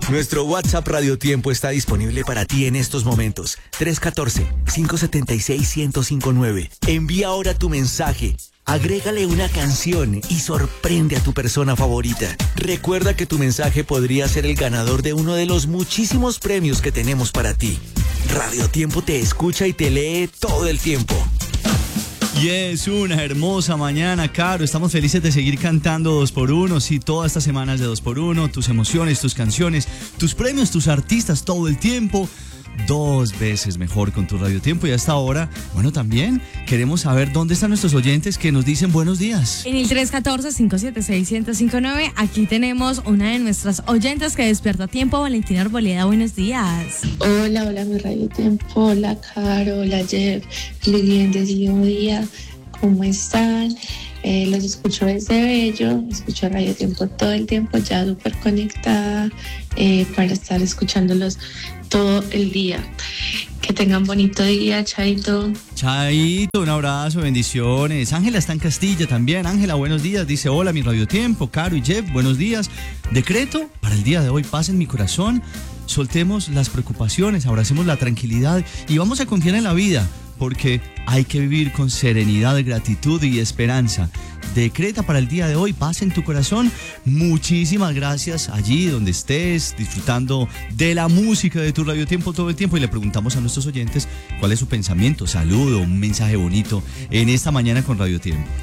Nuestro WhatsApp Radio Tiempo está disponible para ti en estos momentos. 314-576-1059. Envía ahora tu mensaje. Agrégale una canción y sorprende a tu persona favorita. Recuerda que tu mensaje podría ser el ganador de uno de los muchísimos premios que tenemos para ti. Radio Tiempo te escucha y te lee todo el tiempo. Y es una hermosa mañana, Caro. Estamos felices de seguir cantando 2x1. Sí, todas estas semanas de 2x1. Tus emociones, tus canciones, tus premios, tus artistas, todo el tiempo. 2 veces mejor con tu Radio Tiempo. Y hasta ahora, bueno, también queremos saber dónde están nuestros oyentes que nos dicen buenos días. En el 314-576-1059, aquí tenemos una de nuestras oyentes que despierta a tiempo, Valentina Arboleda. Buenos días. Hola, mi Radio Tiempo. Hola, Caro. Hola, Jeff. Bendecido día. ¿Cómo están? Los escucho desde Bello, escucho Radio Tiempo todo el tiempo, ya súper conectada para estar escuchándolos todo el día. Que tengan bonito día, Chaito. Chaito, un abrazo, bendiciones. Ángela está en Castilla también. Ángela, buenos días. Dice, hola, mi Radio Tiempo. Caro y Jeff, buenos días. Decreto para el día de hoy, paz en mi corazón. Soltemos las preocupaciones, abracemos la tranquilidad y vamos a confiar en la vida, porque hay que vivir con serenidad, gratitud y esperanza. Decreta para el día de hoy paz en tu corazón. Muchísimas gracias allí donde estés, disfrutando de la música de tu Radio Tiempo todo el tiempo. Y le preguntamos a nuestros oyentes cuál es su pensamiento, saludo, un mensaje bonito en esta mañana con Radio Tiempo.